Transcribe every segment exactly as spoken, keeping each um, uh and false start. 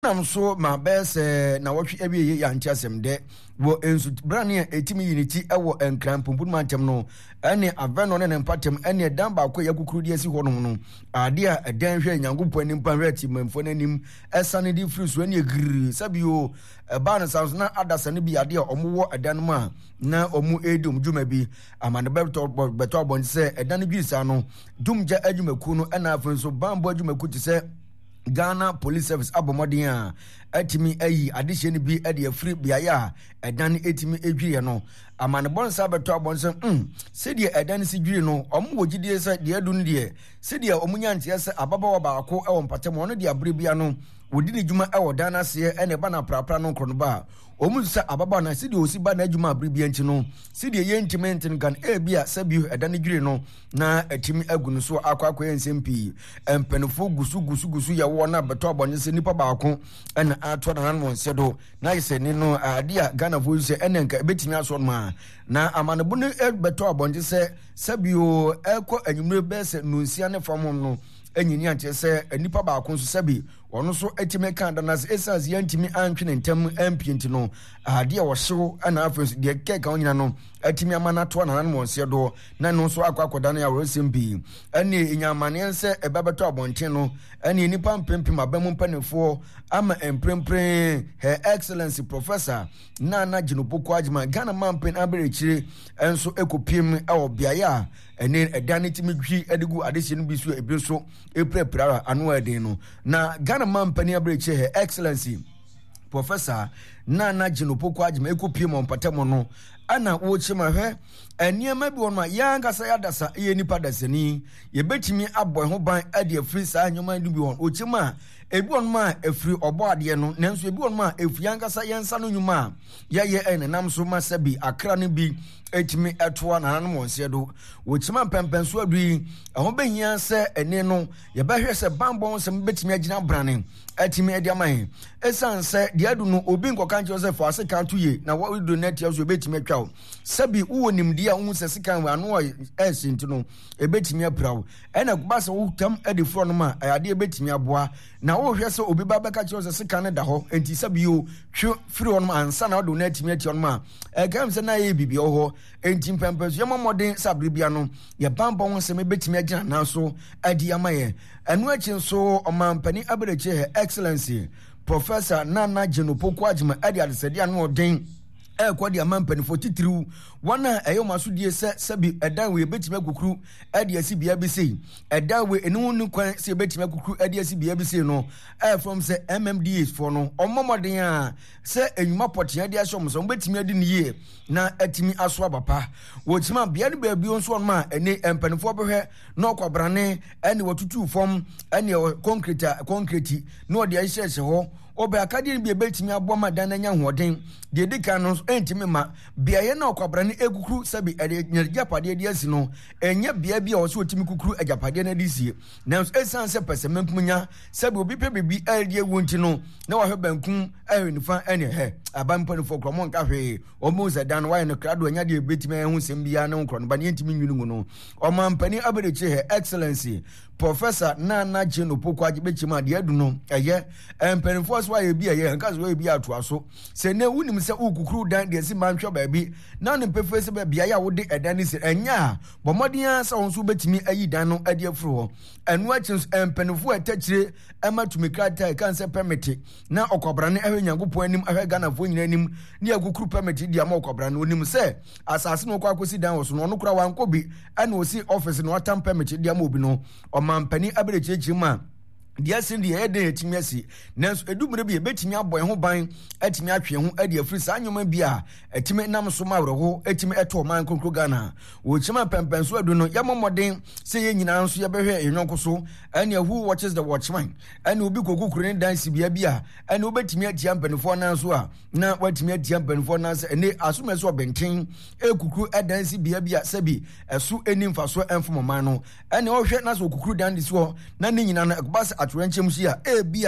nam so ma bese na wotwe ebiye ya ntiasem de wo ensu brane etimi unity ewo enkran pumpun mantem no ene aveno ne empatem ene dan ba ko yakukurudi asi ho no no ade a edan hwe nyankopon ni mpan hwe ti memfo nanim esane di free so ene giri sabio ba na sounds na adasa ne bi ade a omowo edan ma na omu edum djuma bi amane beto beto abon se edan gwisa no dumja adwumaku no ena afin so bambo adwumaku ti se Ghana Police Service abomodin a atimi ayi adehye ne bi ade afiri biaya edan etimi edwire no amane bonsa beto abonse mm se de edan si dwire no omwo gidie se de adu ne de se de omunya ntia se ababawa baako e wompatem ono de abre bia no wodi ne djuma e wodana se ene ba na prapra no nkrono ba omu se ababa na se de osi ba na djuma abre bia nti no se de ye intimate kan e bia se bi edan dwire no na atimi agunu so akwa akwa ensempi empenfo gusu gusu gusu ya wona beto abonse nipa baako ena ato na nan wonse do na yese ni no ade a Ghana voice se ene nka betimi aso ma na amane bu ne beto abonse se sabio ekọ anyumre bese nunsia ne famom no enyini ante se nipa baako so sabi ono so etime kan da nas esas yantimi antwene ntam ampinti no ade a wohyew ana afenso de keka onyina no etime amana to na nan wonse do na no so akwakoda na ya wosimbi ene enyamane ense ebabeto abonten no ene nipa mpempem abamu mpanefo ama emprempre her excellency professor Nana Jinopoko Agyeman Ghana mampen aberechire enso ekopiem e obiaya ene edane timi dwi edigu adehye no bisu ebiso eprepra anu eden no na Ghana mampani aberechire her excellency professor Nana Jinopoko Agyeman ekopiem ompatemo no ana wo chima hwe eniema bi wonma yanga sa yadasa ye nipa dasani ye betimi aboy ho ban ade afri sa anyoma ndu bi won o chima ebi wonma afri obo ade no nanso ebi wonma afri yanga sa yensa no nyuma ye ye ene nam so masabi akra no bi etimi etoa na nan wonse do wo chima pempen so adui ho behia se ene no ye behwe se bambon se betimi agina brane etimi ade aman esan se de adu no obi nkoka nche se fo ase kan tuye na wo do net ye so betimi atwa sabi uwo nimdi a hu sese kan wa no esinti no ebetimi aprawo ena kuba se wo tam ade fro no ma ade ebetimi aboa na wo hwe se obi babeka che sese kan ne da ho enti sabi yo twe firi on ma ansa na do netimi ati on ma e gam se na ye bibi ho enti pempes ye momodin sabri bia no ye bamba won se me betimi agina na so ade amaye enu achi so omampani abereche her excellency professor Nana Jinopoko Agyeman ade adesede anu odin e kwadi amampani forty-three wana eyo masudie se sabi edan we betime kokuru ade asi bia bi sei edan we enu nu kwan se betime kokuru ade asi bia bi sei no e from se M M D S for no omomoden a se enwuma potia de aso mso betime ade niye na atimi aso abapa wo tima bia ne ba bi onso on ma ene empanifo behwe na okwabrane ene watutu form ene concrete concrete no de ahyehyɛ ho obe akadi bi betimi aboma dan anya hoden de dika no entimi ma bia ye na okwabrane egukuru sabi nyerjapade de asi no enya bia bia wo so otimi kukuru ajapade na disie na esan se pesemempunya sabi obi pe bibi ade wonti no na wa hwebankum ahwenifa ene he abampani fo kromo nka hwe omo zadan wa ne krado anya de betimi ehu sem bia ne nkro no ba ne entimi nwunu no omampani abereche he excellency professor Nana Jinopoko Agyeman de adu no eye empanifo so aye bia ye nka so aye bia to aso se ne wunim se ukukuru dan de si manhwe ba bi na ne pefe se ba bia ya wode edan ni se enya bomodin sa won so betimi ayi dan no ade afuro ho enu achi empanifo atachire ematumi krata kan se permit na okobrane ahwe nyankopon anim ahwe Ghana fo nyina anim ne akukuru permit di ama okobrane onim se asase no kwa akosi dan wo so no no kura wanko bi ana osi office no atam permit di ama obi no omampani aberechechi ma dia sin dia eden etimi asi nanso edumre bi ebetimi aboy ho ban etimi atwe ho ade afiri sa anyoma bi a etimi nam so ma wreho etimi eto man konkro Ghana wo chima pempenso adu no yamomoden se ye nyina nso ye behwe enyonko so ene who watches the watchman ene obi kokukuru ne dan sibia bi a ene obetimi atia mpanifo nan so a na watimi atia mpanifo nan se ene asomeso obenten ekukuru edan sibia bi a sabi esu enimfa so enfo man no ene ohwe na so kokukuru dan disi ho na ne nyina na ekbasa atwenchem sia e bia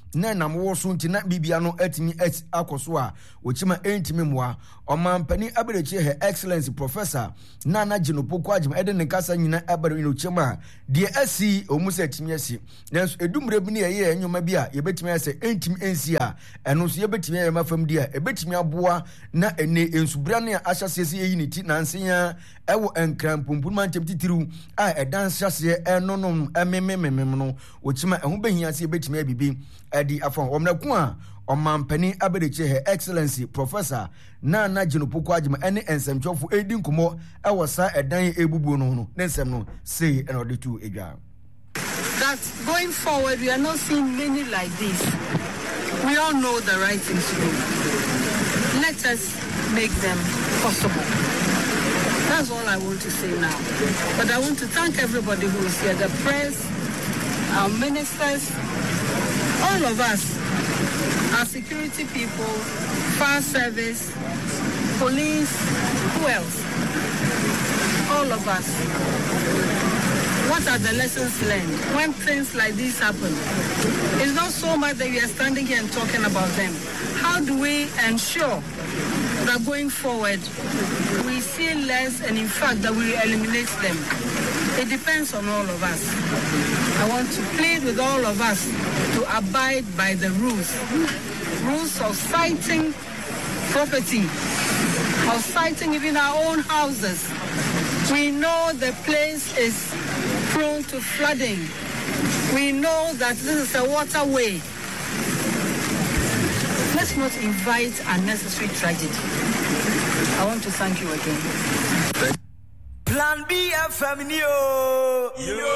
na nam wo so nti na bibia no atimi akoso a wochima entimi moa omampani aberechi he excellence professor na na Jinopoko Agim ede ne kasa nyina abere no chema de asi omusa atimi asi nanso edumre bi ne ye enwoma bi a yebetimi ase entimi ensi a eno so yebetimi ye mafam di a ebetimi aboa na ene ensubra ne ahyase ye yiniti nansia ewo enkrampumpu mantem titiru a edan hyase enonom emememem no wochima eho behia se ebetimi abibi edi afon omnaku a omampani aberechi he excellency professor na na Jinopoko Agim ene ensemchofo edi nkomo ewo sa edan ebubu no no nensem no say and order to edwa that going forward we are not seeing many like this. We all know the right things to do. Let us make them possible. That's all I want to say now. But I want to thank everybody who is here, the press, our ministers, all of us, our security people, fire service, police, who else? All of us. What are the lessons learned when things like this happen? It's not so much that we are standing here and talking about them. How do we ensure that going forward we see less and in fact that we eliminate them? It depends on all of us. I want to plead with all of us to abide by the rules. Rules of citing property, of citing even our own houses. We know the place is prone to flooding. We know that this is a waterway. Let's not invite unnecessary tragedy. I want to thank you again. Plan B F M yo.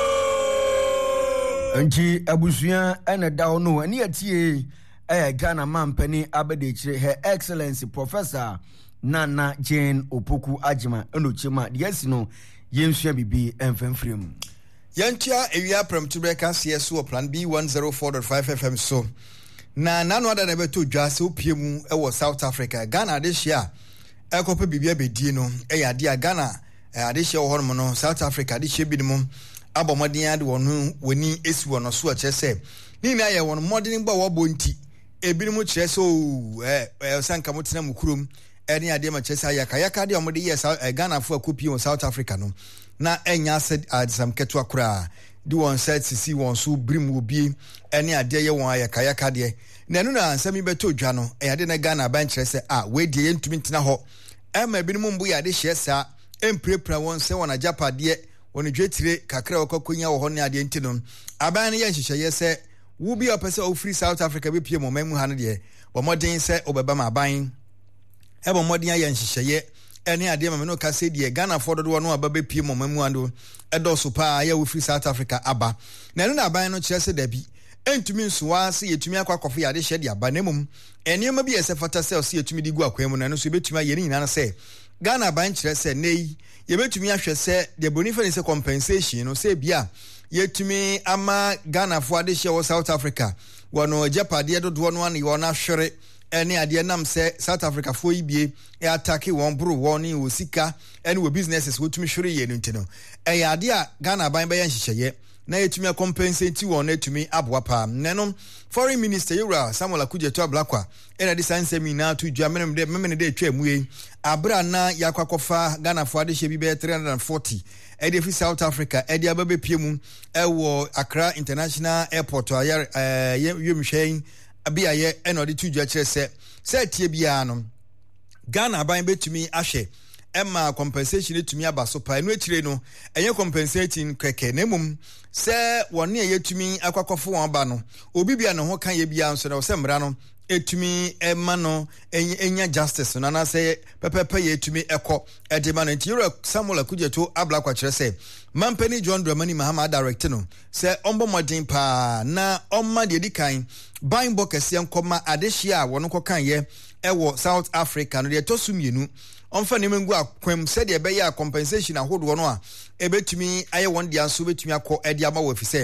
Anchi abusuya ene dawo no ani atie eh Ghana mampani abedechire her excellency professor Nana Jane Opoku Agim enochema yes no yensua bibi emfemfrem yantia ewia prem to break us yes so plan B one oh four point five F M so na nanu ada na beto dwa se opiemu e wo South Africa Ghana de hia ekope bibia bedi no e ya de Ghana ade hia wo hono no South Africa de hia bi ni mum abomodin ade wonu woni esi wono so a chese ni na ye wono modern gba wo bonti ebi ni mu chire so eh sanka mutena mukurum eni ade ma chese ayaka yaka de omode yes Ghana fo akopi wo South Africa no na enya said adisam keto akura di won set sisi won so brim obi eni ade ye won ayaka yaka de na nu na ansami beto dwa no e ade na Ghana ban kire se ah we de yentumi ntina ho e ma bi no mbu ya de hye sa emprepra won se won ajapade won dwetire kakra okokonya wo ho ne ade ntino aban ne ye hyehyeye se wo bi opese o free South Africa be pie momamu ha no de bo modern se obeba ma aban e bo modern ya hyehyeye eni ade ma me no ka se de Ghana for do no aba be pie momamu ando e do so pa ya wo free South Africa aba na no na aban no kire se da bi entumi nsuwa se yetumi akwakofu ya de hye de aba nemum enema bi ese fata se se yetumi di gu akwemu na no so betumi aye ni nyina na se Ghana ban kire se nei ye betumi ahwe se de bonifa ne se compensation no se bia yetumi ama Ghana fo ade hye wo South Africa wono japade dodo no an yo na hwere ene ade nam se South Africa fo ibie e attack won bro won wo sika ene wo businesses wotumi hwere ye no ntino e ya ade a Ghana ban ba ye hyehyeye na yetumi compensate won na tumi aboa pa nenom foreign minister Yura Samuel Akudjeto Ablakwa ene de sansemi na to dwa menem de memene de twa muye abra na yakwakofa Ghana fo ade hye bi be three hundred forty e de fi South Africa e de ababe piemu e wo Accra International Airport ayer eh yemhwen abia ye ene de to dwa kire se se tie bia no Ghana ban betumi ahwe emma compensation etumi abaso pa enu akire no enye compensating keke nemum se woni eyetumi akwakofo won ba no obi bia ne ho kan ye bia nso na se mra no etumi emma no enya justice no na se pepepe ye etumi ekọ edema no ntiro Samuel Akudjeto Ablakwa kire se Mampani John Dramani Mahama direct no se ombo modin pa na omma de dikan ban bokese nkoma adehia wono kokan ye ewo South Africa no de tosu mienu onfa ne mengu akwam se de be ya compensation ahodo no a ebetumi aye won dia so betumi akọ edi ama wo fi se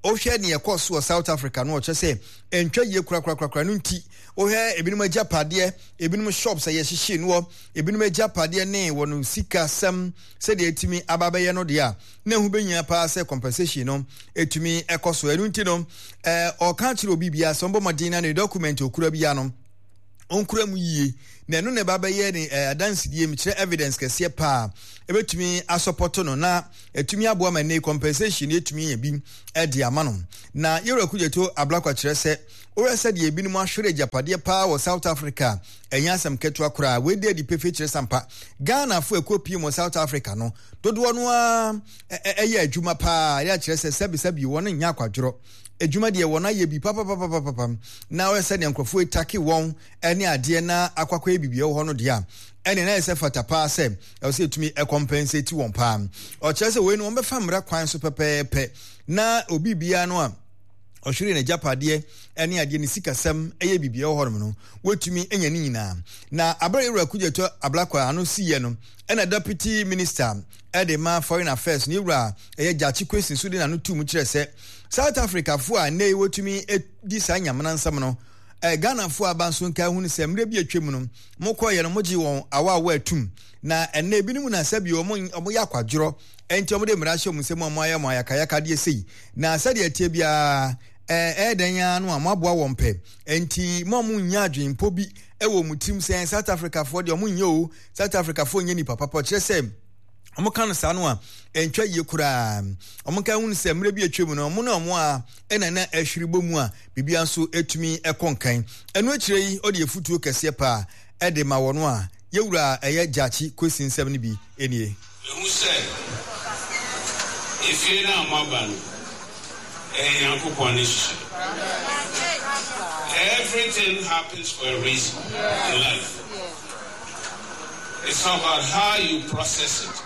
ohwe ne ekoso South Africa no oche say entwa ye kura kura kura no nti ohwe ebinum agapade ebinum shops aye hihye no ebinum agapade ne wono sika sam se de etimi ababaye no de a na hu benya pa se compensation no etumi ekoso enu nti no eh o kan kire obi bia so mbo modina ne document okura bia no onkura mu yie na no ne babaye ne adanse die mi kire evidence kese pa ebetumi asopoto no na etumi aboa ma ne compensation etumi ye bi e de amano na yero kujeto ablakwa kire se ora se de ebinum ahwere japade pa wo South Africa enya asem keto akora we de di pefe kire sampa Ghana fo ekopi mo South Africa no dodo no a eye adwuma pa ya kire se sebi sebi won nya akwadworo ejuma de wona ye bi papa papa papa na we se ne nkrofo etake won ene ade na akwakwa ebibie wo no de a ene na se fata pa se e se etumi e compensate won pa o kire se we no be famra kwan so pepepe na obi bia no a ohwere ne japade ene ade ne sikasam eye bibie wo no wetumi enya ni nyina na abra ewura kujeto ablakwa ano siye no ena deputy minister edema foreign affairs ni wura eye jachi question so de na no tum kire se South Africa fo a nei wotumi di sa nyamana nsam no eh Ghana fo abanso nka hu ne semre bi atwem no mokoye no moji won awa awa atum na enne ebinim na sabi omo omo yakwadworo enti omo de mrahye mu semu omo ayamo ayakayaka de sei na sade atie bia eh edanya no amaboa wompe enti momu nya adwempo bi ewo mutim sen South Africa fo de omo nya o South Africa fo nya ni papa po kire se omo kan sa no a entwa ye kura omo kan hu se mre bi atwem no omo na omo a ena na ahwiribo mu a bibia nso etumi ekonkan eno akire yi ode efutuo kese pa ede ma wono a yewura eye jachi question seven bi enie who said if you na maban eh yankopon is everything happens for a reason in life. It's about how you process it.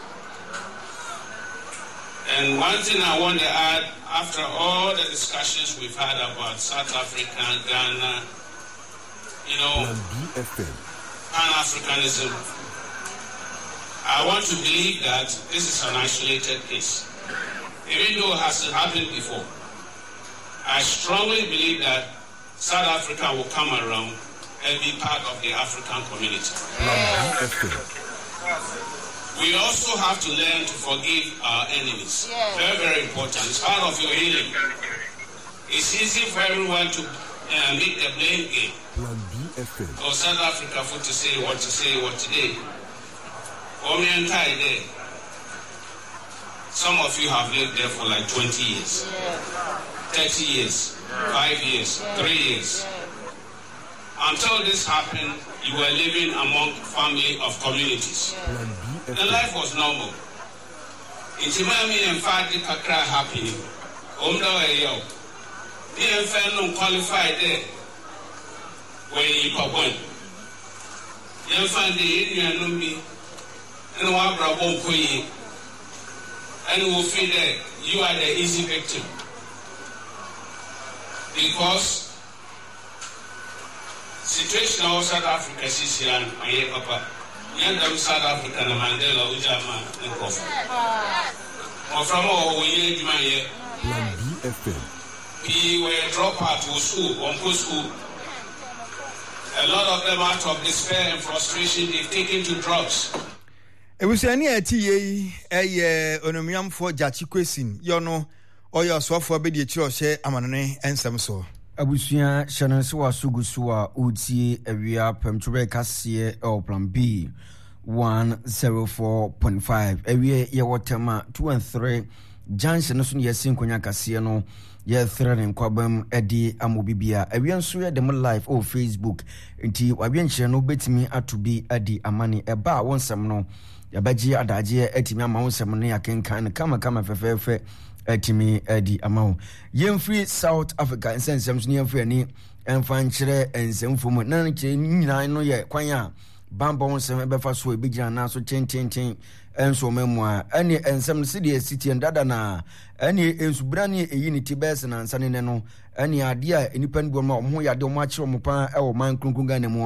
And one thing I want to add, after all the discussions we've had about South Africa, Ghana, you know, Pan-Africanism, I want to believe that this is an isolated case. Even though it has happened before, I strongly believe that South Africa will come around and be part of the African community. We also have to learn to forgive our enemies. Yeah. Very, very important. It's part of your healing. It's easy for everyone to uh, make the blame game. For South Africa for to say what to say, what today. For me entire day. Some of you have lived there for like twenty years, thirty years, five years, three years. Until this happened, you were living among family of communities. The life was normal. It's Imami and Fadi Kakra happening. Omda Wayo. The infernal qualified there. When you pop you find the Indian Numbi and Wabra Bonkoye. And will feel that you are the easy victim. Because situation of South Africa is here and my papa. Yanda South Africa and Mandela Ujama and Kofi. Or from all we need my we were drop out to school, on school. A lot of them out of despair and frustration, they've taken to drugs. E was any ati eh onomiam for jachi question yo no oyo so for be de chiro hye amanone ensem so abusua hyenan se wa sugusu a utie awia pamtwe kase e plan B one oh four point five awia ye wotema two and three junction so ye sinkonya kase no ye thread en kwabam edi amobibia awia nso ye dem live o Facebook nti wabia nkyere no betimi atobi adi amane eba wonsem no yabaji adaje etimi ama wonsem no yakenkan kama kama fefefe etimi edi ama yemfri South Africa ensensem so yemfri ani emfankyere ensemfumu na nkyere nyina no ye kwan a bamba wonsem ebefa so ebegina na so tententen enso memu a ene ensem no sidi city ndada na ene ensubrani eyi ni tibes na nsane ne no ene ade a enipa nbo ma omo yade omo akire omo pa e wo man krunkun ga ne mu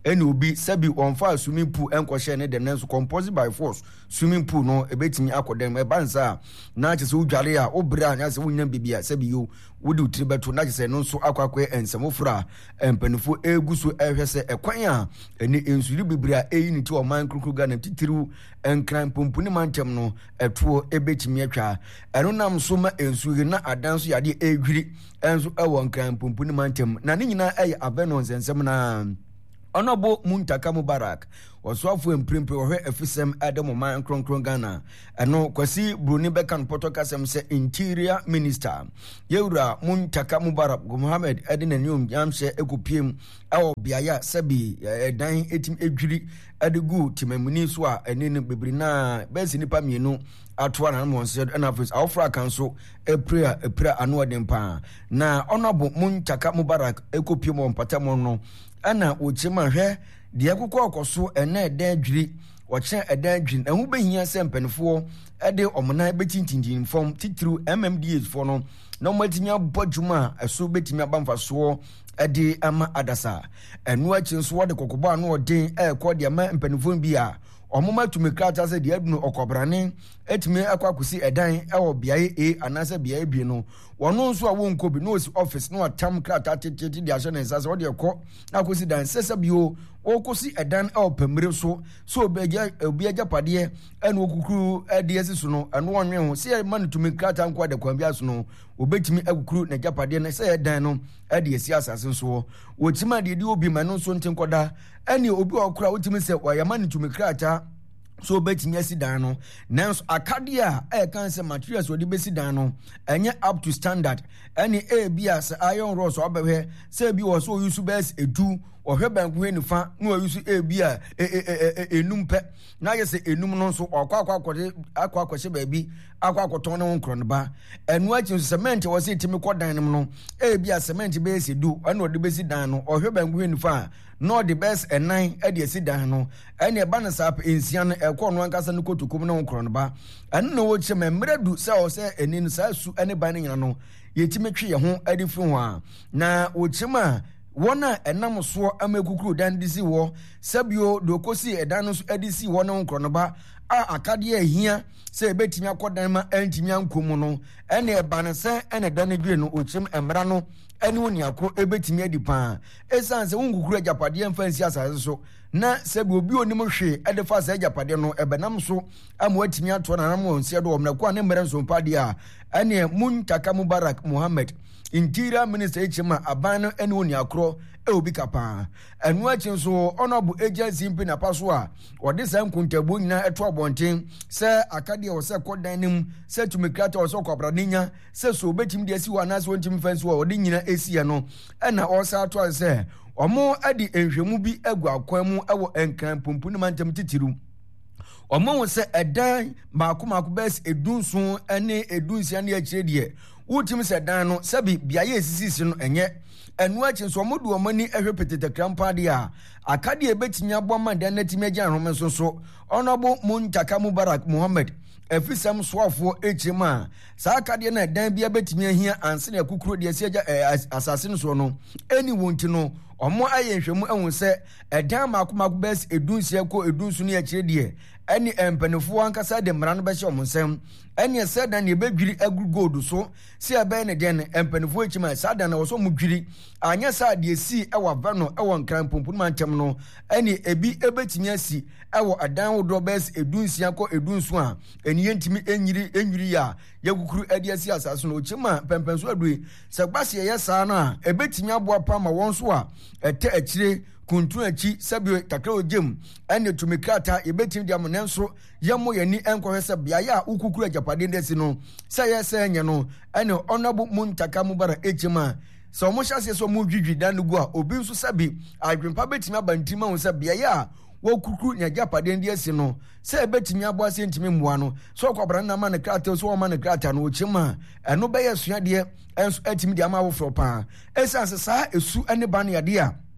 ɛne obi sɛbi ɔmfa swimming pool ɛnkɔ hyɛ ne dem nanso composed by force swimming pool no ebetimi akɔdɛm ɛbansa na kyɛ sɛ wodware a obra anya sɛ wonya bibia sɛbi yo wode utiri beto na kyɛ sɛ no nso akɔakɔ ensɛmofra empanifo egu so ɛhwɛ sɛ ɛkwan a ɛne ensuri bibria eyi ne ti ɔman krokroga na titiriw enkran pompuni mantem no ɛtoɔ ebetimi atwa ɛno nam so ma ensuri na adan so yade edwiri enso ɛwɔ nkran pompuni mantem na ne nyina ɛyɛ aveno nsɛnsɛm na Honorable Muntaka Mubarak waswafo emprempe ohwe efisem Adam man kronkron Ghana eno kwasi Bruni Bekan potokasem se Interior Minister Yewura Muntaka Mubarak Mohammed edina nyum jamhye ekopiem awo biaya sabi edan etim edwiri adegu timamuni so a ene ne bebri na besi nipa mienu atwa na mo nse na afis awfra kan so e prayer e prayer anu odin pa na Honorable Muntaka Mubarak ekopiem on patamon no ana ochima hwe de akokɔ akoso ene ɛdan dwiri wɔkye ɛdan dwiri ɛho behia sɛ mpanifo ɛde ɔmona betintintin fam titru M M D S fo no na ɔmatimi abɔdwuma ɛso betimi abamfaso ɛde ama adasa ɛno akyi nso wɔde kokɔbɔ ano ɔden ɛkɔ de ama mpanifo bi a ɔmoma tumi krata sɛ de adunu ɔkɔbrane etimi akɔ akosi ɛdan ɛwɔ biaye e anase biaye bi no wɔno nso a wonko bi no osi office no atam krata tetete de ahye ne nsa sɛ wɔde ɛkɔ na akosi dan sɛsɛ bio okosi ɛdan ɛwɔ pamire so so obiaja obiaja padeɛ ɛna okukuru ɛde esi so no ɛno ɔnwe ho sɛ man tumi krata nko de kwan bia so no obetimi akukuru na japadeɛ na sɛ ɛdan no ɛde esi asase so wɔtima de de obi ma no nso ntenkoda ɛne obi ɔkora wotimi sɛ wɔyɛ man tumi krata so betimi asi dan no nanso akade a e kan se materials odi besi dan no enye up to standard ene e bia se iron rods obehwe se bi wo so use bes edu ohwe banku he nifa na wo use e bia enum pe na ye se enum no so okwa akwa akode akwa akwahye ba bi akwa akoton ne nkro ne ba enu achi cement wo se timi kodan nem no e bia cement be ese du ene odi besi dan no ohwe banku he nifa no the best enan e de esi dan no ene e ba na sap ensia no ekọ no ankasa no kotukum ne nkro ne ba ene no wo che memredu se o se eni no sa su ene ban ne nyina no yetime twe ye ho adi firi ho a na wo chema wona enam so amekukuru dan disi wo sabio dokosi edan no so adisi wo ne nkro ne ba a akade ahia se betimi akodan ma antimi ankomu no ene e ba ne se ene dan ne dwe no ochim emra no ene woni akro ebetimi adi pa esan se wongukuru ajapade mfansi asase so na sebi obi onim hwe ede fa sa ajapade no ebenam so amwatimi ato na nam onse do omna kwa ne mmere nso pade a ene Muntaka Mubarak Mohammed Interior Minister Echima abano ene woni akro e obi kapa enu achi nso Honorable Agency mpi na paso a ode sa nkuntabu nyina eto abonten se akade o se kodan nim se tumikrata o se kwabra ninya se so betim de asi wa na se wontim fansi wa ode nyina esie no ena o sa ato se omo adi enhwemu bi agu akwan mu ewo enkan pompuni mantem titiru omo wo se edan maako maako bes edunsun ene edunsia ne akire de wutim se dan no sabi biaye esisi no enye enu achi nso omodu omani ehwe petete krampa de a akade ebetinya boma dan natimi agya home so so Honorable Muntaka Mubarak Mohammed efisam swafo echima sa akade na dan bia betimi ahia anse na kukuro de asi agya asase no so no eni wonti no omo aye nhwemu ehun se edan makomako bes edunsia ko edunsu ne akire de eni empanefo ankasa de mra no be hye omonsem eni ese dan ne bedwiri agu gold so se ebe ne den empanefo echima sa dan na wo so mudwiri anya sa de esi ewa vano ewo nkran pompun mantem no eni ebi ebetimi asi ewo adan wodo bes edunsia ko edunsu a eni yentimi enyiri enyiri ya yakukuru adi asi asase no chima pempenso adui se gbase ye sa na ebetimi aboa pa ma won so a ete akire kuntu achi sabio takra ogem ene tumikrata yebetim dia monenso yemo yani enkohwese biaye a ukukuru ajapade ndesi no se ye se enye no ene Honorable Muntaka Mubarak echima so mo hyase so mo dwidwi dan gu a obi nso sabi adwempa betimi abantima ho se biaye a wokukuru nya ajapade ndesi no se ebetimi abo ase ntimi mmoa no so kwabra na ma ne krata so ma ne krata no ochima eno be yesuade enso etimi dia ma wo fro pa esanse sa esu ene ban yade a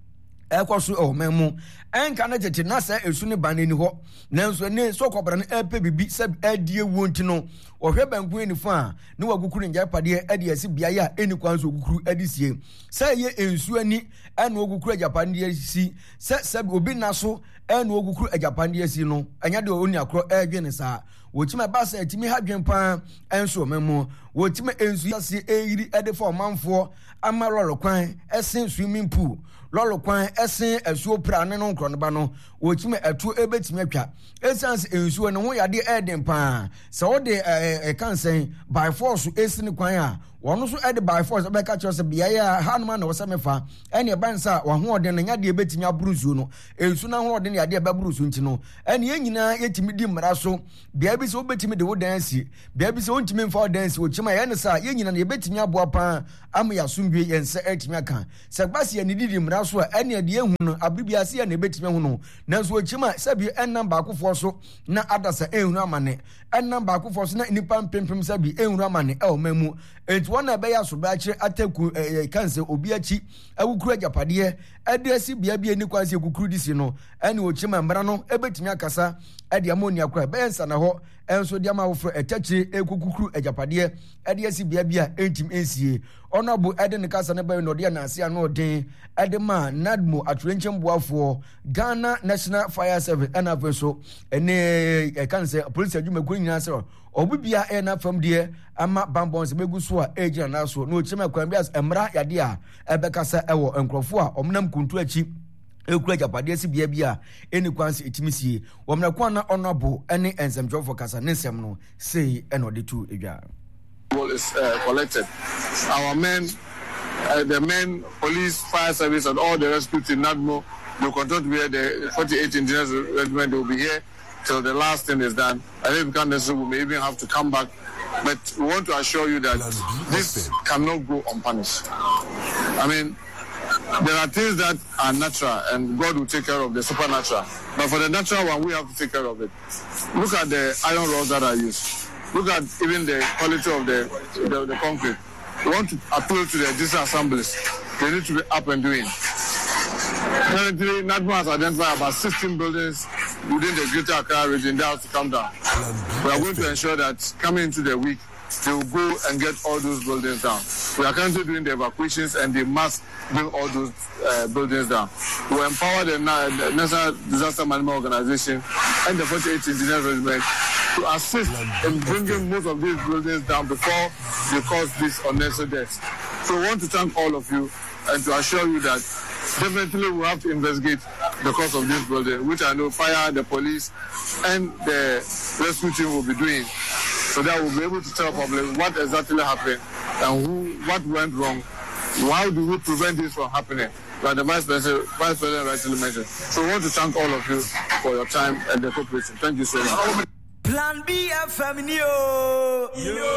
ekoso e homemu enka na tete na sa esu ne banani ho nanso ne so kobra ne epe bibi se adie wu ntino ohwe banku enifo a ne wagukuru njapade ade asi bia ya eni kwanso ogukuru adisie se ye ensu ani ene ogukuru ajapade asi se se obi naso ene ogukuru ajapade asi no anya de oni akro edwe ne sa wotima basa etimi hadwen pa enso memo wotima ensu yase eyiri ede for manfo ama lolo kwan esen swimming pool lolo kwan esen asuo pra ne no nkro ne ba no wotima atu ebetimi atwa essence ensu ne ho yade eden pa se wo de e kansen by force esen kwan a wono so ede by force be ka chose bia ya hanuma na wo semefa ene bansa wo ho ode ne nyade ebetimi aburuzu no ensu na ho ode ne yade ebaburuzu nti no ene yenyina yetimi di mmara so bia bi so obetimi de wo dance bia bi so ontimi mfa dance wo chima ye ne sa yenyina na ebetimi aboa pa am ya sumdwe yense etimi aka se gbase ne didi mmara so ene de ehunu no abribiase ya na ebetimi hu no nanso wo chima sabi enam ba akofo so na adasa ehunu amane enam ba akofo so na nipa mpempem sabi ehunu amane e o mamu enti wona be ya so ba kire ataku kanse obi achi awukuru ajapade ade asi bia bia ni kwanse ekukuru disi no ene wo chima mmara no ebetimi akasa ade amoni akwa be ensa na ho enso de amawofo etachire ekukuru ajapade ade asi bia bia entim ensie onabu ade ne kasa ne be no de na ase ano odin ade ma nadmo atrenchen boafo Ghana National Fire Service and averso ene e kanse police adwuma ko nyina se obubia e na fam de ama bambons begu so a ejina na so no chima kwan bias emra yade a ebekasa ewo enkrofo a omnam kuntu achi ekura japade si bia bia eni kwanse etimisie omna kwana honorable ene ensemjofo kasa nsem no sei eno de tu edwa is uh, collected. Our men, uh, the men, police, fire service, and all the rescue team, NADMO, will continue to be here. The forty-eight engineers regiment will be here till the last thing is done. I think we necessary, we may even have to come back. But we want to assure you that this cannot go unpunished. I mean, there are things that are natural, and God will take care of the supernatural. But for the natural one, we have to take care of it. Look at the iron rods that are used. Look at even the quality of the, the, the concrete. We want to appeal to the disassemblies. They need to be up and doing. Currently, NADMO has identified about sixteen buildings within the Greater Accra region that have to come down. We are going to ensure that coming into the week, they will go and get all those buildings down. We are currently doing the evacuations and they must bring all those uh, buildings down. We empower the, the National Disaster Management Organization and the forty-eight Engineers Regiment to assist in bringing most of these buildings down before they cause these unnecessary deaths. So we want to thank all of you and to assure you that definitely we have to investigate the cause of this building, which I know fire, the police, and the rescue team will be doing. So that we'll be able to tell the public what exactly happened and who, what went wrong. How do we prevent this from happening? Like the Vice President, Vice President rightly mentioned. So we want to thank all of you for your time and the cooperation. Thank you so much. Plan B F M yo yo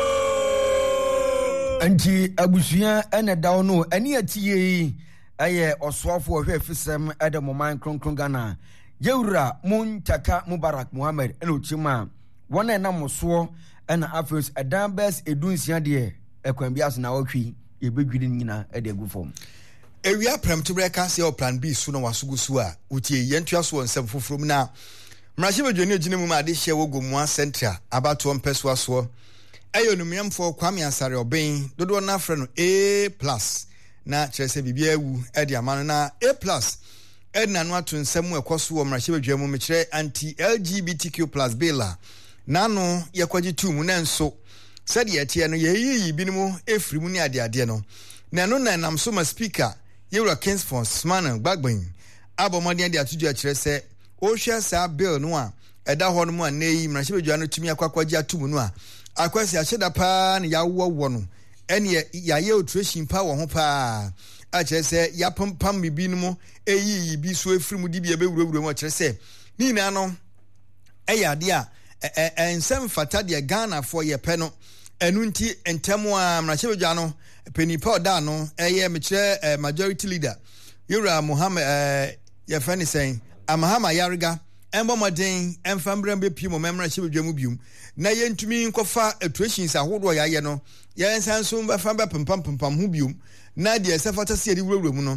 anti abusuya ene dawo no ene atie aye oswafo ohwe fisem ede moman kronkron Ghana Yewura Muntaka Mubarak Muhammad ene ochima wona na moso ene afes edan bes edunsia de ekwan bias na wotwi ebedwiri nyina ede agufom ewia prem to break as your plan B so na wasugusu a utie yentua so nsem foforo na Mrashe bedwani agine mu ma de hye wogomua central abato mpeswa so ayo numiamfo Kwame Asare Oben dodo na afre no A plus na kyerese bibia ewu e de amano na A plus edna no ato nsem ekoso wo mrashe bedwamu me kyere anti L G B T Q plus bela na no yekwagi tu mu na nso sede yetie no yeyi binimu efiri mu ni ade ade no na no na nam so ma speaker Yewura Kingsford Smana Gbagban abomode de atuju a kyerese o hwe sa bill no a eda ho no mu a nei mrashe bedwa no tumi akwakwaji atumu no a akwasi ahyeda pa na yawo no ene yaye oturation pa wo ho pa a kyerese yapampam bibi no mu eyi bi so efiri mu di bia bewurawura mu a kyerese ni na no eya de a ensem fata de Ghana for ye pe no enu nti entemu a mrashe bedwa no penipa oda no eye me kyere majority leader Yewura Muhammad eh ye fani saying Amahama Yariga embomoden emfambram be pimo memra hyebedwamu bium na yentumi nkofa aturations ahodo ya ye no ye nsanso mba famba pempam pempam ho bium na de sefata se de wurawura mu no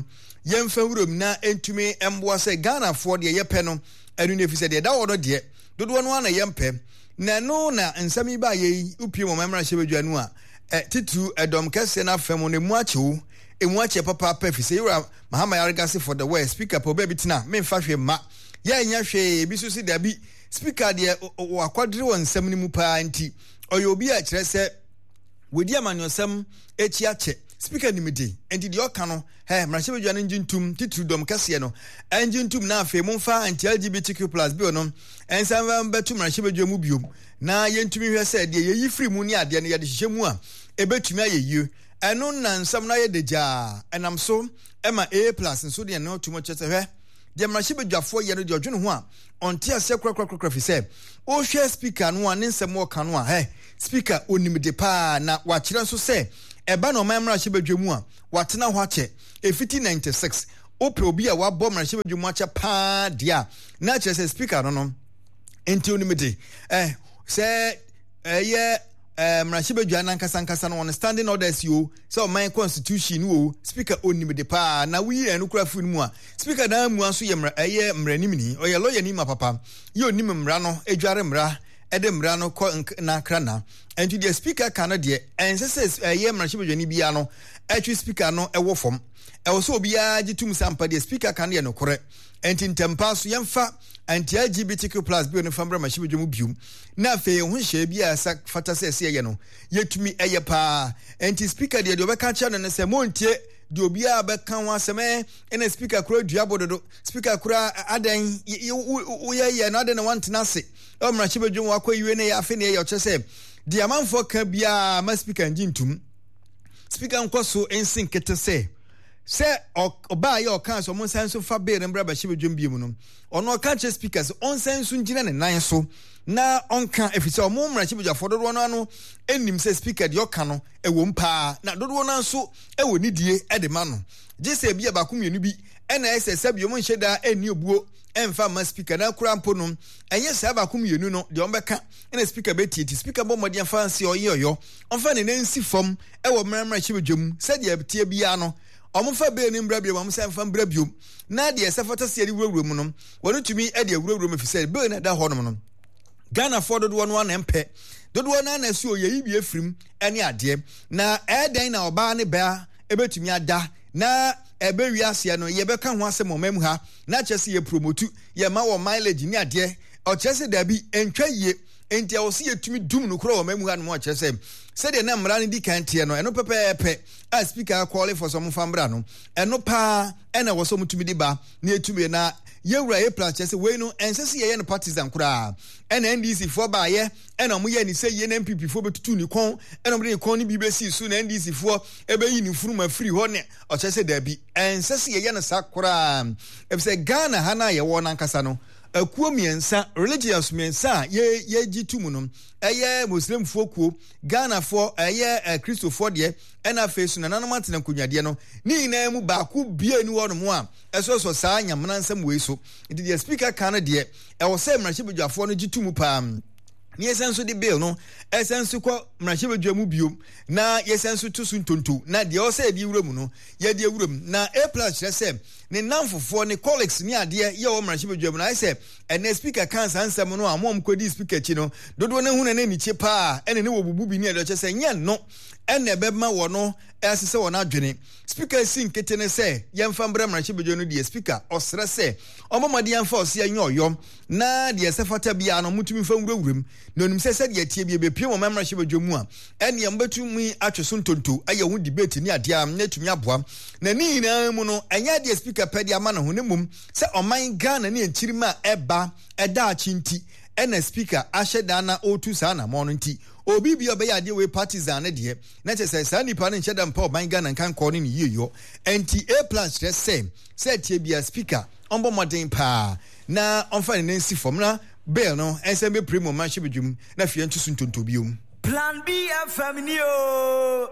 yɛmfa wurom na entumi emboa sɛ Ghana for de yɛpɛ no enu ne fi sɛ de da wo no de dodo no ana yɛmpɛ na no na nsɛm yi ba yɛ upie mo memra hye badwa no a titu edom kɛse na fam ne mu akyew emu akye papa pa fi sɛ yura Mahama Yarigase for the West speaker po ba bitina me mfa hwe ma yɛ nya hwe bi so si da bi speaker de wakwadere won nsɛm ne mu pa nti ɔyɛ obi a kyerɛ sɛ wedi amanyosɛm echi ache speaker nimidi enti de ɔka no he mrahye badwa no njintum titu dom kase no njintum na afi mu mfa anti L G B T Q plus bi no ensan betu mrahye badwa mu biom na yentumi hwɛ sɛ de yeyi free mu ni ade no yɛde hyehyɛ mu a ebetumi ayeyie ɛno na nsɛm na yɛ degya ɛnam so ɛma A plus nso de no tumo kyerɛ sɛ hwɛ de mrahye badwafo yɛ no de ɔdwene ho a ɔnte ase korakora fi sɛ o hwɛ speaker no a ne nsɛm ɔka no a he speaker onimde pa na wakyerɛ nso sɛ eba no mamra hye badwa mu a watena ho akyɛ efiti ninety-six opɛ obi a wabɔ mra hye badwa mu akyɛ pa dia na kyerɛ sɛ speaker no no enti onimde eh sɛ ɛyɛ eh mra hye badwa nankasa nkasa no on standing orders yo sɛ o man constitution wo speaker onimde pa na wi enu kura fu mu a speaker na mu aso yɛ mra ɛyɛ mra nimni ɔyɛ lawyer ni ma papa yɛ onim mra no edware mra ede mra no kɔ na krana enti the speaker kana de ense ɛyɛ mra hye badwa ni bia no atwi speaker no ɛwɔ fam ɛwɔ so obi a gitum sampa the speaker kana de no korɛ enti ntempa so yɛmfa anti L G B T Q plus bi no fambra ma hye badwa mu bium na fe ho hye bia sa fata sɛ sɛ yɛ no yɛtumi ɛyɛ pa enti speaker de de obɛka kya no ne sɛ montie de obi a bɛka ho asɛm ɛna speaker kura dua bododo speaker kura adan woyɛ yɛ no adan na wantena se ɔmra hye badwa mu akɔ yiwe ne yɛ afi ne yɛ ɔkyɛ sɛ de amanfo ka bia ma speaker njintum speaker nkɔ so ensin kete sɛ sɛ ɔba yɛ ɔka so mo nsan so fa beer mbra ba hye badwa mu biemu no ɔno ɔka kyerɛ speakers ɔnsan so ngyina ne nan so na ɔnka efisɛ ɔmo mra hye badwa dodo no ano enim sɛ speaker de ɔka no ɛwɔ mpa na dodo no nso ɛwɔ nidie ɛde ma no gye sɛ bia ba ko mienu bi ɛna ɛsɛ sɛ bi ɔmo nhyɛ da ɛni obuo ɛmfa ma speaker na kura mpo no ɛnyɛ sɛ ba ko mienu no de ɔmbɛka ɛna speaker bɛtieti speaker bɔ mɔden fa nsi ɔyɛ ɔyɔ ɔmfa ne nan si fam ɛwɔ mra mra hye badwa mu sɛ de ɛtie bia no ɔmfa be ne mbra biom ɔmsa mfa mbra biom na de ɛsɛfata se de wurawura mu no wɔno tumi e de wurawura mu fi sɛ be na da hɔ no no Ghana for dodo no na mpɛ dodo na na so yɛ bi afrim ɛne adeɛ na ɛdan na ɔbaa ne ba ebetumi ada na ebe wiase no ye bɛka ho asɛm ɔmam ha na kyɛ sɛ yɛ promote yɛ ma wɔ mileage ne adeɛ ɔkyɛ sɛ da bi entwa yie enti ɛwɔ sɛ yɛtumi dum no kora ɔmam ha no ɔkyɛ sɛ sɛdeɛ na mmara no di kan teɛ no ɛno pɛpɛɛpɛ a speaker calling for some fambra no ɛno paa ɛna ɛwɔ sɛ mutumi di ba na yɛtumi na yɛwura yɛ plan kyɛ sɛ wei no ɛnsɛ sɛ yɛyɛ no partisan koraa ɛna N D C foɔ baayɛ ɛna ɔmo yɛ ne sɛ yɛ na M P P foɔ bɛtutu ne kɔn ɛna ɔmo de ne kɔn no bi bɛsi so na N D C foɔ ɛbɛyi ne furuma firi hɔ ne ɔkyɛ sɛ daabi ɛnsɛ sɛ yɛyɛ no saa koraa ɛfisɛ Ghana ha na yɛwɔ nankasa no akuo miensa religious miensa ye ye gitu mu no eye muslim fo kuo Ghana fo eye Christo fo de ena face na nanom atena kunwade no ni na mu ba ku bie ni wono mu a eso so saa nyamna nsam we so ndi the speaker kan de e wo say mrahye badwafo no gitu mu pam ni esenso de bill no esenso kɔ mrahye badwa mu biom na yesenso to so ntonto na de o say di wura mu no ye de wura mu na A plus kyerɛ sɛ ne namfofo ne colleagues ni adeɛ ye o mrahye badwa mu na I say ene speaker kan sansam no amom kodi speaker chi no dodo na hu na na ni chi pa ene ne wo bubu bi ni ade kyerɛ sɛ nya no ene bɛma wɔ no ɛse sɛ wɔ na adwene speaker sin kete ne sɛ yɛmfa mbra mrahye badwa no de speaker ɔsrɛ sɛ ɔmɔmɔde yɛmfa ɔse anya ɔyɔ na de ɛsɛfata bia no mutumi fa wurawuram na onim sɛ sɛ de atie bia bepie wɔ mrahye badwa mu a ɛne yɛmbɛtumi atwe so ntonto ayɛ ho debate ni adeɛ na tumi aboa na ni nyinaa mu no ɛnya de speaker pɛ de ama no ho ne mum sɛ ɔman Ghana ne nkyirima ɛba ɛda achinti ɛna speaker ahyɛ da na otu saa na mo no nti obi bi obɛyɛ ade we partisan ne de na kyɛ sɛ saa nipa ne nhyɛ da mpa ɔman Ghana nkan kɔ ne ne yiyo enti A plus kyerɛ sɛ sɛ tie bia speaker ɔmbɔ modern pa na ɔmfa ne nsi fam na bill no ɛnsɛ be primo man hye bedwum na fie ntu so ntonto biom Plan B F M ni o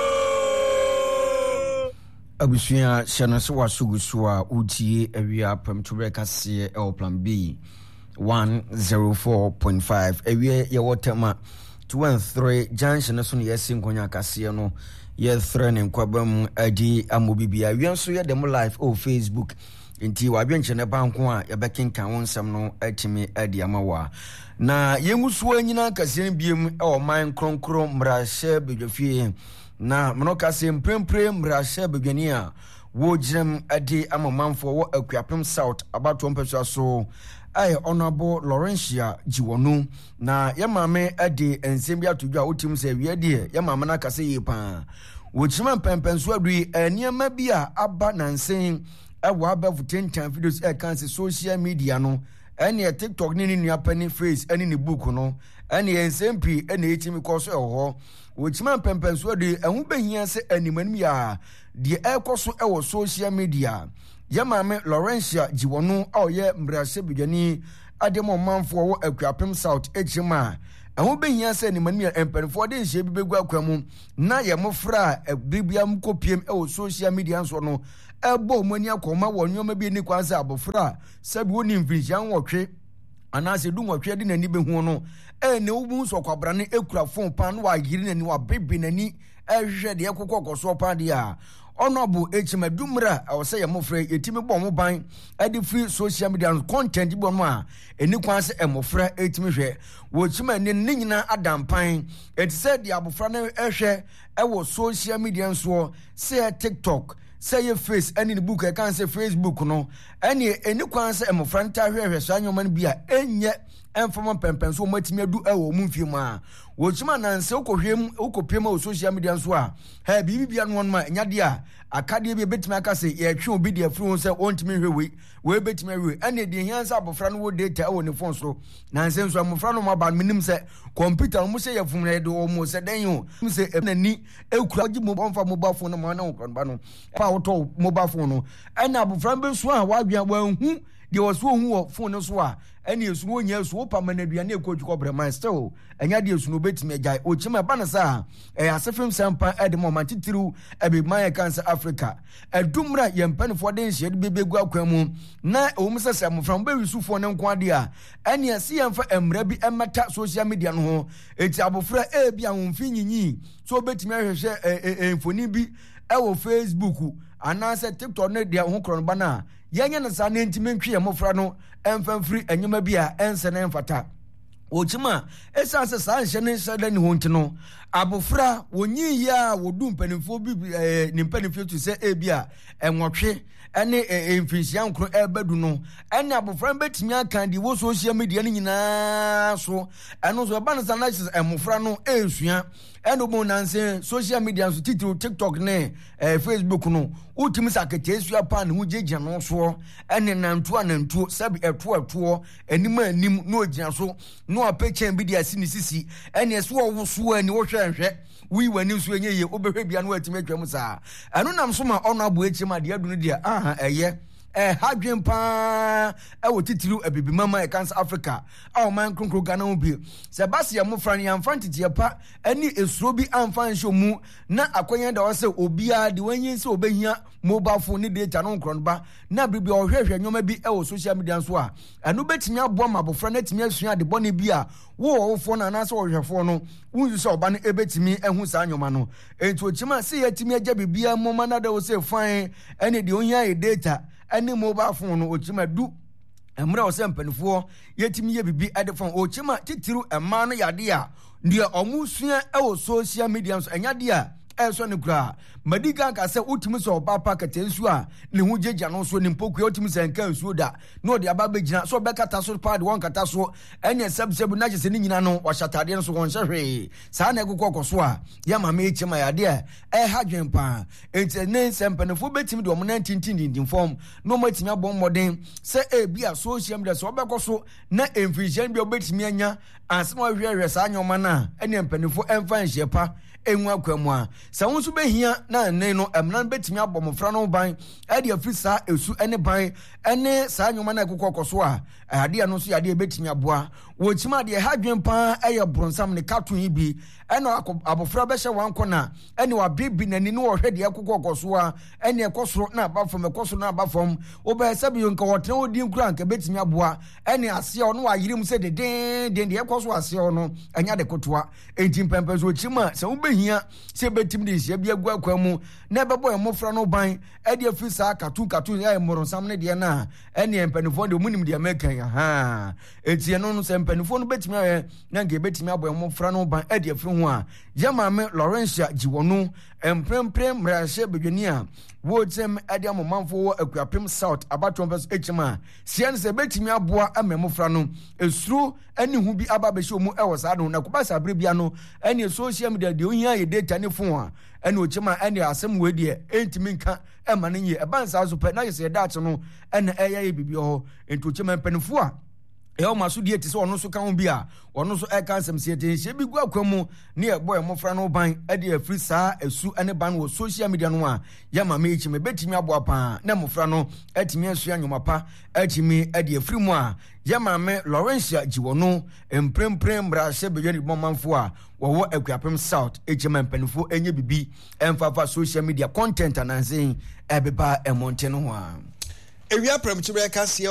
yo abusua hyɛno so wasugu so a utie awia pam to rekase el Plan B one oh four point five awia ye wotema two and three junction so yes nkonya kase no ye threat en kwabam adi amobibia wi so ye dem live o Facebook nti wadwenche ne banko a ye bekenkan wonsam no atimi adi amawa na yenguso anyina kase biem e o man kronkron mrahye bedwafie na mno kase mprempre mrahye bedwani a wo jam adi amamanfo wo akuapem south abato mpesua so ai honorable Laurentia Jiwonu na yamame adi ensem ya tudwa otim se wi adi yamame na kase yipa wo chima pempenso adui eniema bia aba nansen ewa abavu ten time videos e kan se social media no ene TikTok ni ni nuapani face ene ni book no ene ensem pi ene etimi koso e ho wo chima pempenso adui ehu behia se animanim ya de ekoso e wo social media yamame Laurentia Jiwonu oye mbrase bidwani ademo manfo wo akuapem south echima ehu behia se animanim ya empenfo de nhye bibegu akwamu na ye mofra bibia mkopiem e wo social media nso no ebo mani akoma wo nyoma bi ni kwanse abofra sabi woni mfinhyan wotwe anase du nwotwe de nani behu no e ne ubu so kwabra ne ekura phone pan wa yiri nani wa bebe nani ehwe de ekokokoso pan de a honorable echima dumra o say yamofra yetimi bo mo ban ade free social media content bo no a eni kwanse emofra etimi hwe wo chima ne nyina adampan it said the abofra ne ehwe e wo social media nso say TikTok say your face any book I can say Facebook no any any kwanse emofra nta hwehwe so anyoma no bia enye enfoma pempen so matimi adu e wo mumfie mu a wo chima nanse ukohwem ukopiem o social media nso a ha bibibia no ma nyade a akade bi betimi aka say ye twe obi de afru so ontimi hwewe we betimi hwe ene de hiansa abofra no wo data wo ne phone so nanse nso amofra no ma ba minim say computer mo say yefum na de wo mo say den yo say enani ekura gi mo bonfa mobile phone no ma na wo ba no pa wo to mobile phone no ena abofra be so a wadwan wanhu de wo so hu wo phone no so a ene esu wo nya esu wo pa manaduane ekotwu kobrema still enya de esu no betimi agai o chima ba na sa e asefem sampa e de mo mantitiru e be man cancer Africa edumra ye mpanifo de nhye de bebegu akwamu na o mu sese amfram ba wisufo ne nko ade a ene ase yemfa emra bi emata social media no ho eti abofra e bia wonfi nyinyi so betimi ahwehwe enfoni bi e wo Facebook anase TikTok ne de ho kron ba na yenya na sa ne ntime ntwe yemofra no emfamfiri enyuma bia ense ne mfata ochima esa se sa nhye ne nhyɛ ne ho ntino abofra wonyi ya wodu mpanimfo bi ni mpanimfo tu se e bia enwotwe ene emfinhia nkro ebadu no ene abofra betimi aka di wo social media ni nyina so eno so ba na sa na emofra no esua eno mo nanse social media so titi TikTok ne eh, Facebook no utimi sakete esua pan hu jeje no so ene nantu anantu sabi eto eto enim anim no ogina so no apechen bi dia sini sisi ene so wo so ani wo hwe hwe wi wani so enye ye obehwe bia no atimi atwam saa eno nam so ma ono abo echima de adu no dia aha eye eh hadwen pa e wo titiru abibi mama e cancer Africa aw man kronkro Ghana obi Sebastian Mofran yamfa ntitiye pa ani esuro bi amfa nhyo mu na akonya da wose obia de wanyin se obehia mobile phone ni data no nkron ba na bibi ohwehwe nyoma bi e wo social media so a anu betimi abo ma bofra na timi asua de bone bi a wo wo fo na na se ohwehfo no wunju se oba no ebetimi ehu sa nyoma no enti ochima se yatimi agya bibia moma na da wo se fine ene de ohia e data ani mobile phone no ochima du emra wo se mpanifo yetimi ye bibi ade phone ochima titiru ema no yade a ndia omusua e wo social media so enyade a eso ne kura madiga ka se utimi so oba pa ka tensu a ne hu jeja no so ne mpoku utimi se nka nsuo da no de aba begina so be kata so pa de won kata so ene sebseb na jese ne nyina no washatade no so won hwehwe sa na ekokoko so a ya mama echima ya de e hadwen pa enti ne sempanefo betimi de omo na tintin form no matimi abon moden se e bia social media so obekoso na enfision bia obetimi anya asema hwehwe sa nyoma na ene mpanefo emfa nhyepa enwu akwamu a sa won so behia na ne no emnan betimi abomofra no ban e de afri sa esu ene ban ene sa nwoma na ekokokoso a ade no so ade betimi aboa wo chima de hadwen pa eye bronsam ne katon yi bi ene abofra be hye wanko na ene wa bibi nani no wo hwede ekokokoso a ene ekosoro na abafom ekosoro na abafom wo be sabi yo nka wotene odi nkura nka betimi aboa ene ase ono wa yirim se de den den de ekoso ase ono anya de kotoa enti pempe so chima se wo behia se betimi de hye bia gua kwamu na bebo emofra no ban e de afri sa katu katu ya emoronsam ne de na ene empanifo de munim de american ha enti eno no se empanifo no betimi aye na nge betimi abo emofra no ban e de afri ho a yama me Lawrence Jiwonu empremprem mrahye bedwani a wo tem ade amomanfo wo akuapem south abaton bes echima sian se betimi aboa amemofra no esuru ani hu bi aba behye mu e wo sa no na kuba sabre bia no ani social media de ohia ye data ne fon a ani ochima ani asem we de entimi nka e ma ne ye e ban sa so pe na ye se data no ene eye ye bibio ho enti ochima mpanifo a e o maso die ti se ono so ka ho bi a ono so e kan sem se te hye bi gu akwamu ne e boy mofra no ban e de afri saa esu ene ban wo social media no a ya ma me chime betimi aboa pa na mofra no etimi asu anyoma pa etimi e de afri mu a ya ma me Lawrence Jiwono empremprem bra hye bedwani bomanfo a wo akuapem south echema mpanifo enye bibi emfafa social media content anansen ebeba emonte no ho a ewia prem tibere ka se